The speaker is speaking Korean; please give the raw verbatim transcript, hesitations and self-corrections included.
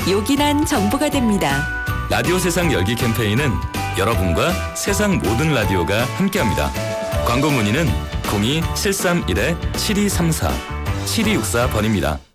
요긴한 정보가 됩니다. 라디오 세상 열기 캠페인은 여러분과 세상 모든 라디오가 함께합니다. 광고 문의는 공이 칠삼일 칠이삼사 칠이육사 번입니다.